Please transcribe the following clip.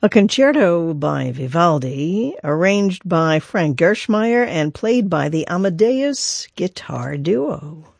a concerto by Vivaldi, arranged by Frank Gershmeyer and played by the Amadeus Guitar Duo.